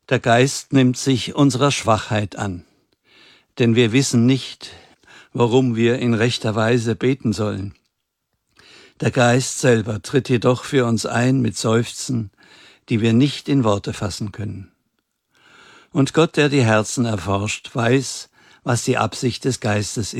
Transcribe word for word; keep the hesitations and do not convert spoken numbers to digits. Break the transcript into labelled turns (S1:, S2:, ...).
S1: Der Geist nimmt sich unserer Schwachheit an, denn wir wissen nicht, worum wir in rechter Weise beten sollen. Der Geist selber tritt jedoch für uns ein mit Seufzen, die wir nicht in Worte fassen können. Und Gott, der die Herzen erforscht, weiß, was die Absicht des Geistes